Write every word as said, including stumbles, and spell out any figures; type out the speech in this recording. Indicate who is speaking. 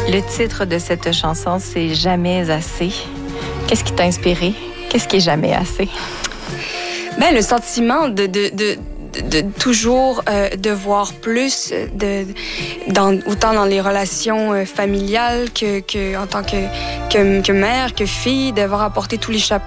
Speaker 1: Le titre de cette chanson, c'est « Jamais assez ». Qu'est-ce qui t'a inspiré? Qu'est-ce qui est jamais assez?
Speaker 2: Ben, le sentiment de, de, de, de, de toujours euh, de voir plus, de, dans, autant dans les relations euh, familiales que, que en tant que, que, que mère, que fille, devoir apporter tous les chapeaux